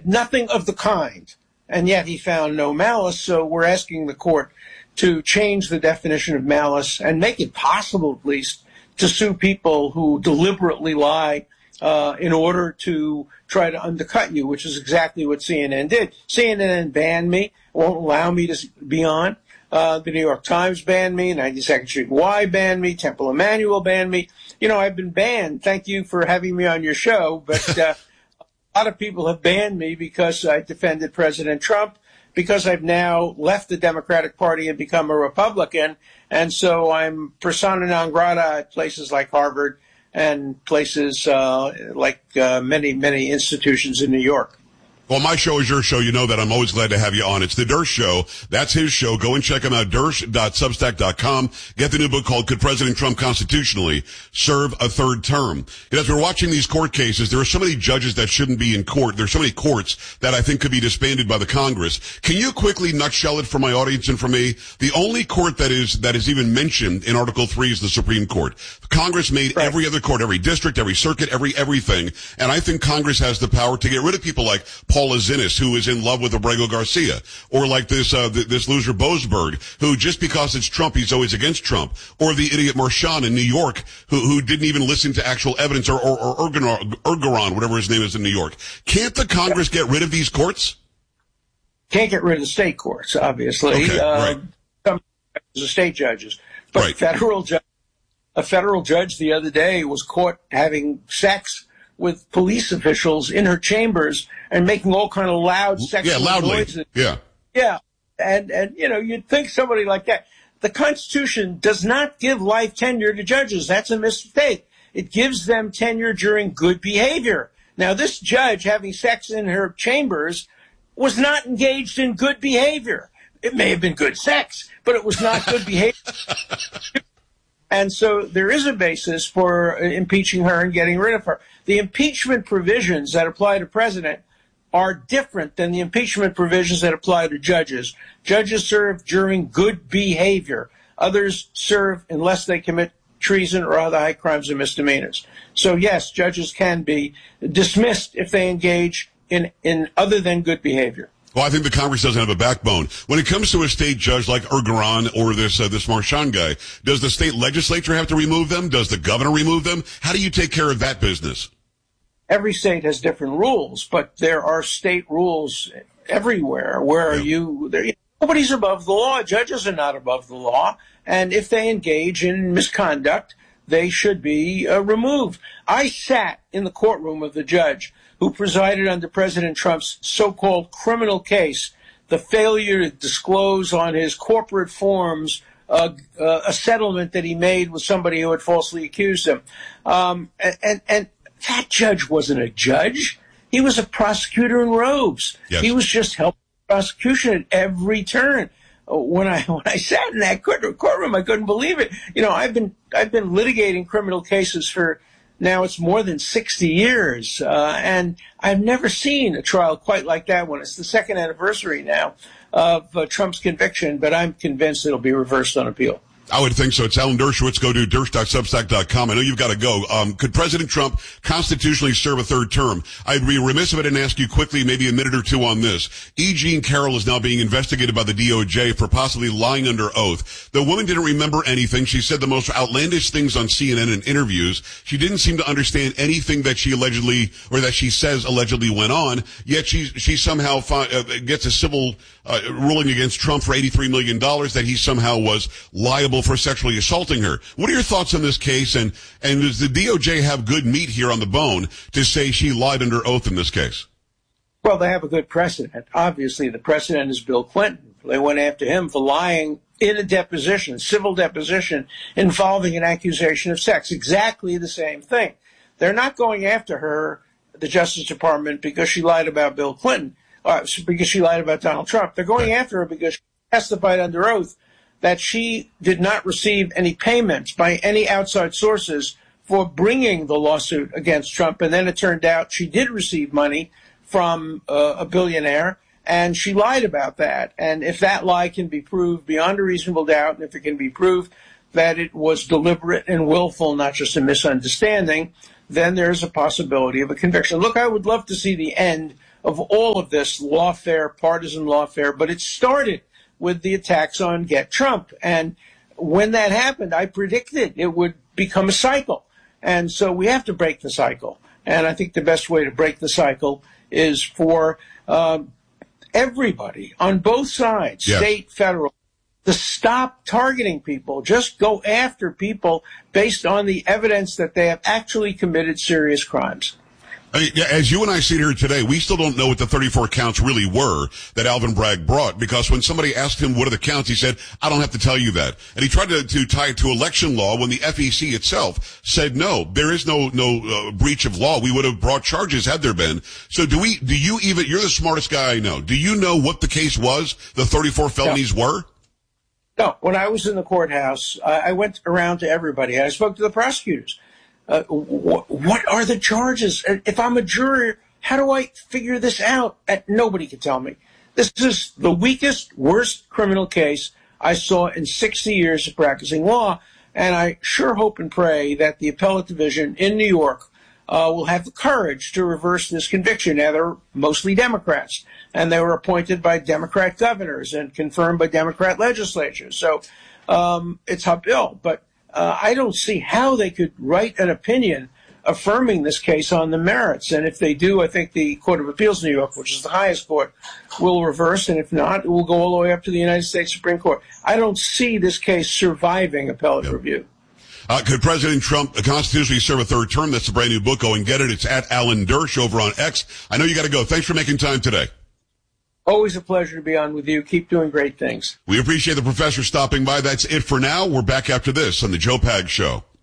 did nothing of the kind, and yet he found no malice. So we're asking the court to change the definition of malice and make it possible, at least, to sue people who deliberately lie in order to try to undercut you, which is exactly what CNN did. CNN banned me, won't allow me to be on. The New York Times banned me, 92nd Street Y banned me, Temple Emmanuel banned me. You know, I've been banned. Thank you for having me on your show, but a lot of people have banned me because I defended President Trump, because I've now left the Democratic Party and become a Republican, and so I'm persona non grata at places like Harvard and places like many, many institutions in New York. Well, my show is your show. You know that. I'm always glad to have you on. It's the Dersh Show. That's his show. Go and check him out, dersh.substack.com. Get the new book called Could President Trump Constitutionally Serve a Third Term? And as we're watching these court cases, there are so many judges that shouldn't be in court. There's so many courts that I think could be disbanded by the Congress. Can you quickly nutshell it for my audience and for me? The only court that is even mentioned in Article 3 is the Supreme Court. Congress made every other court, every district, every circuit, everything. And I think Congress has the power to get rid of people like Paula Zinnis, who is in love with Abrego Garcia, or like this loser Boasberg, who just because it's Trump, he's always against Trump, or the idiot Marchand in New York, who didn't even listen to actual evidence, or Ergeron, whatever his name is in New York. Can't the Congress get rid of these courts? Can't get rid of the state courts, obviously. Okay, right. Some the state judges, but right. A federal judge the other day was caught having sex with police officials in her chambers and making all kind of loud sexual noises. Yeah. And you know, you'd think somebody like that. The Constitution does not give life tenure to judges. That's a mistake. It gives them tenure during good behavior. Now, this judge having sex in her chambers was not engaged in good behavior. It may have been good sex, but it was not good behavior. And so there is a basis for impeaching her and getting rid of her. The impeachment provisions that apply to president are different than the impeachment provisions that apply to judges. Judges serve during good behavior. Others serve unless they commit treason or other high crimes and misdemeanors. So, yes, judges can be dismissed if they engage in other than good behavior. Well, I think the Congress doesn't have a backbone. When it comes to a state judge like Ergeron or this Marchand guy, does the state legislature have to remove them? Does the governor remove them? How do you take care of that business? Every state has different rules, but there are state rules everywhere where nobody's above the law. Judges are not above the law. And if they engage in misconduct, they should be removed. I sat in the courtroom of the judge who presided under President Trump's so-called criminal case, the failure to disclose on his corporate forms a settlement that he made with somebody who had falsely accused him. And that judge wasn't a judge. He was a prosecutor in robes. Yes. He was just helping the prosecution at every turn. When I sat in that courtroom, I couldn't believe it. You know, I've been litigating criminal cases for now it's more than 60 years, and I've never seen a trial quite like that one. It's the second anniversary now of Trump's conviction, but I'm convinced it'll be reversed on appeal. I would think so. It's Alan Dershowitz. Go to dersh.substack.com. I know you've got to go. Could President Trump constitutionally serve a third term? I'd be remiss if I didn't ask you quickly, maybe a minute or two on this. E. Jean Carroll is now being investigated by the DOJ for possibly lying under oath. The woman didn't remember anything. She said the most outlandish things on CNN in interviews. She didn't seem to understand anything that she allegedly, or that she says allegedly went on, yet she somehow gets a civil ruling against Trump for $83 million that he somehow was liable for sexually assaulting her. What are your thoughts on this case? And does the DOJ have good meat here on the bone to say she lied under oath in this case? Well, they have a good precedent. Obviously, the precedent is Bill Clinton. They went after him for lying in a deposition, civil deposition, involving an accusation of sex. Exactly the same thing. They're not going after her, the Justice Department, because she lied about Bill Clinton, because she lied about Donald Trump. They're going after her because she testified under oath that she did not receive any payments by any outside sources for bringing the lawsuit against Trump. And then it turned out she did receive money from a billionaire, and she lied about that. And if that lie can be proved beyond a reasonable doubt, and if it can be proved that it was deliberate and willful, not just a misunderstanding, then there's a possibility of a conviction. Look, I would love to see the end of all of this lawfare, partisan lawfare, but it started with the attacks on Get Trump. And when that happened, I predicted it would become a cycle. And so we have to break the cycle. And I think the best way to break the cycle is for everybody on both sides, yes, state, federal, to stop targeting people. Just go after people based on the evidence that they have actually committed serious crimes. I mean, as you and I sit here today, we still don't know what the 34 counts really were that Alvin Bragg brought, because when somebody asked him what are the counts, he said, I don't have to tell you that. And he tried to tie it to election law when the FEC itself said, no, there is no breach of law. We would have brought charges had there been. So you're the smartest guy I know. Do you know what the case was, the 34 felonies were? No, when I was in the courthouse, I went around to everybody. I spoke to the prosecutors. What are the charges? If I'm a juror, how do I figure this out? Nobody can tell me. This is the weakest, worst criminal case I saw in 60 years of practicing law, and I sure hope and pray that the appellate division in New York will have the courage to reverse this conviction. Now, they're mostly Democrats, and they were appointed by Democrat governors and confirmed by Democrat legislatures. So it's uphill, but I don't see how they could write an opinion affirming this case on the merits. And if they do, I think the Court of Appeals in New York, which is the highest court, will reverse. And if not, it will go all the way up to the United States Supreme Court. I don't see this case surviving appellate review. Could President Trump constitutionally serve a third term? That's a brand new book. Go and get it. It's at Alan Dersh over on X. I know you got to go. Thanks for making time today. Always a pleasure to be on with you. Keep doing great things. We appreciate the professor stopping by. That's it for now. We're back after this on the Joe Pags Show.